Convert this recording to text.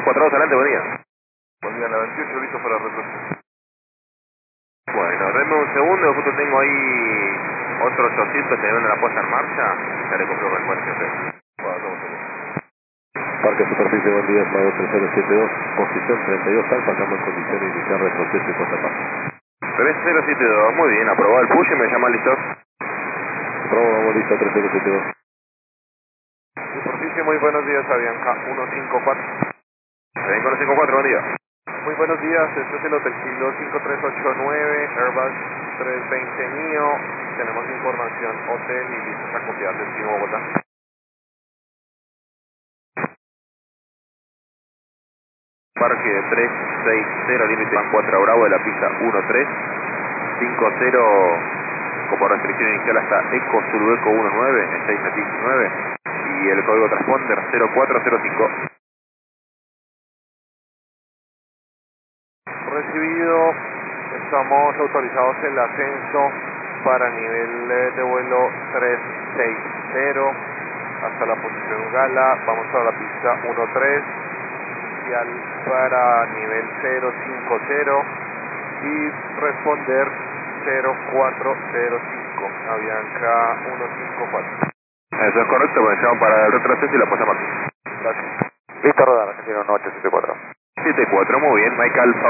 4-2 adelante, buen día. Buen día, la 28, listo para retroceder. Bueno, denme un segundo, justo tengo ahí otro 800 que viene la puesta en marcha. Ya le confirmo el cuarto. Parque Superficie, buen día, Esmado 3072, posición 32, alfa, estamos en condiciones de iniciar retroceso y puesta en marcha. 3072, muy bien, aprobado el push y me llama listo. Robo, vamos listo, 3072. Superficie, muy buenos días, Avianca 154. Ven con el 54, buen día. Muy buenos días, este es el Hotel Kilo 5389, Airbus 320 NIO. Tenemos información hotel y listos a copiar destino Bogotá. Parque 360, límite van 4 Bravo de la pista 1350, como restricción inicial hasta Eco Surueco 19, en 619, y el código transponder 0405. Recibido, estamos autorizados el ascenso para nivel de vuelo 360 hasta la posición Gala. Vamos a la pista 13, inicial para nivel 050 y responder 0405, Avianca 154. Eso es correcto, me llamo para el retroceso y la puesta en marcha. Gracias. Listo, rodar, Argentina 1874. 74, muy bien, Mike Alfa.